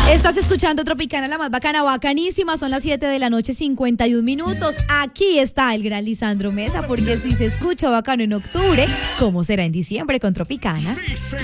Estás escuchando Tropicana, la más bacana, bacanísima. Son las 7 de la noche, 51 minutos. Aquí está el gran Lisandro Mesa, porque si se escucha bacano en octubre, ¿cómo será en diciembre con Tropicana?